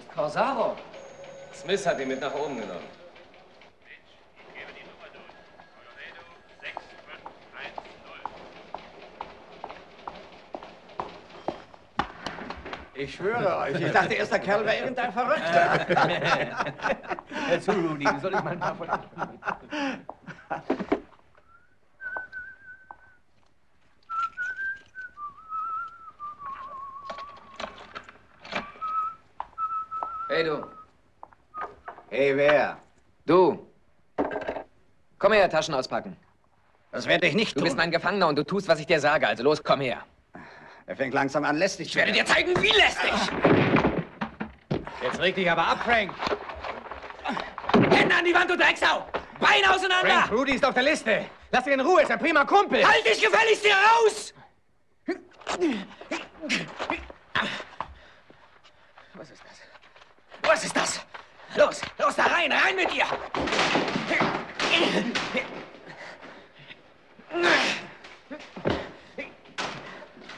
Corsaro. Smith hat ihn mit nach oben genommen. Ich gebe die Nummer durch. Colorado 6510. Ich schwöre euch, ich dachte erst, der Kerl wäre irgendein Verrückter. Hör zu, Rudy, soll ich mal ein paar von... Hey, du. Hey, wer? Du. Komm her, Taschen auspacken. Das werde ich nicht tun. Du bist mein Gefangener und du tust, was ich dir sage. Also los, komm her. Er fängt langsam an, lästig zu werden. Ich werde dir zeigen, wie lästig. Jetzt reg dich aber ab, Frank. Hände an die Wand, du Drecksau. Beine auseinander. Frank, Rudy ist auf der Liste. Lass ihn in Ruhe, ist ein prima Kumpel. Halt dich gefälligst hier raus. Was ist das? Was ist das? Los, los da rein, rein mit dir!